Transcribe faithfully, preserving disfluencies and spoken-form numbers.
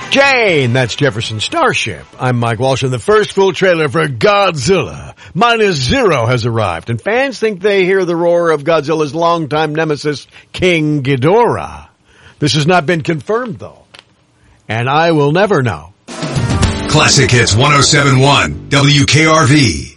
Jane, that's Jefferson Starship. I'm Mike Walsh, and the first full trailer for Godzilla Minus Zero has arrived, and fans think they hear the roar of Godzilla's longtime nemesis, King Ghidorah. This has not been confirmed, though, and I will never know. Classic Hits one oh seven point one, W K R V.